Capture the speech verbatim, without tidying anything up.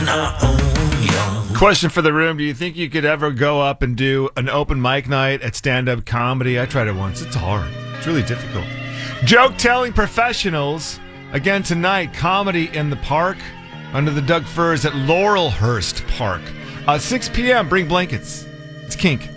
Question for the room. Do you think you could ever go up and do an open mic night at stand-up comedy? I tried it once. It's hard. It's really difficult. Joke-telling professionals. Again tonight, Comedy in the Park under the Doug Furs at Laurelhurst Park. Uh, six p.m. Bring blankets. It's kink.